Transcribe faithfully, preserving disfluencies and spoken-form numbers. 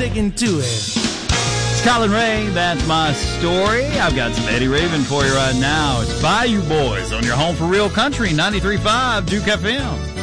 sticking to it. It's Colin Ray, that's my story. I've got some Eddie Raven for you right now. It's Bayou Boys on your home for real country, ninety-three point five Duke F M.